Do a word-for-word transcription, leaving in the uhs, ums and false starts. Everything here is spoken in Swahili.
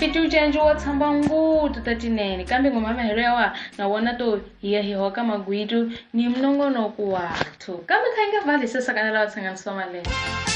Pitu chanjo wa tsamba ngutu tatinene kambe ngoma maherewa na wana to hiya hiwa kama guidu ni mnongo no kuwatu kambe kainga vale sasa kanala watsanga nsoma le